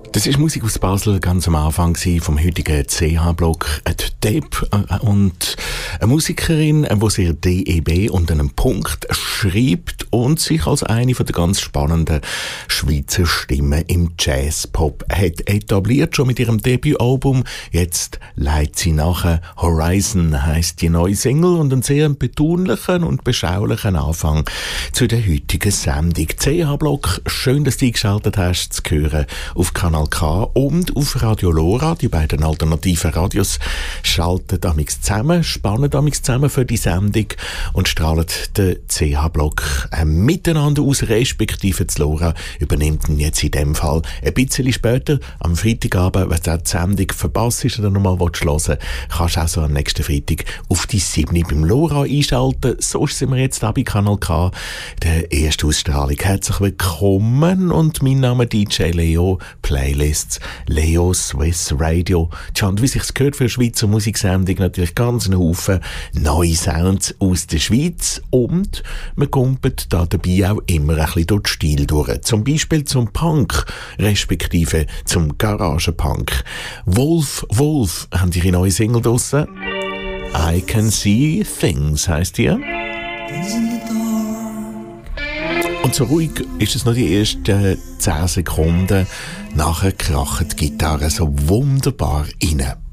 Das ist Musik aus Basel, ganz am Anfang vom heutigen CH-Block. Tape und eine Musikerin, die sich DEB unter einem Punkt schreibt und sich als eine der ganz spannenden Schweizer Stimmen im Jazz-Pop hat etabliert, schon mit ihrem Debütalbum. Jetzt leitet sie nachher. Horizon heisst die neue Single und einen sehr betonlichen und beschaulichen Anfang zu der heutigen Sendung. CH-Block, schön, dass du eingeschaltet hast, zu hören auf Kanal K und auf Radio Lora. Die beiden alternativen Radios schalten damals zusammen, spannen damals zusammen für die Sendung und strahlen den CH-Block miteinander aus, respektive das Lora übernimmt ihn jetzt in dem Fall ein bisschen später, am Freitagabend, wenn du die Sendung verpasst oder nochmal hören willst, kannst du auch so am nächsten Freitag auf die 7 beim Lora einschalten. So sind wir jetzt da bei Kanal K, der ersten Ausstrahlung. Herzlich willkommen und mein Name DJ Leo, Playlists Leo Swiss Radio. Tja, und wie sich's gehört für eine Schweizer Musiksendung, natürlich ganz einen Haufen neue Sounds aus der Schweiz und man kumpelt da dabei auch immer ein bisschen durch den Stil durch. Zum Beispiel zum Punk, respektive zum Garagenpunk. Wolf haben ihre neue Single draussen. I Can See Things heisst die. Und so ruhig ist es noch die ersten 10 Sekunden. Nachher krachen die Gitarre so wunderbar rein.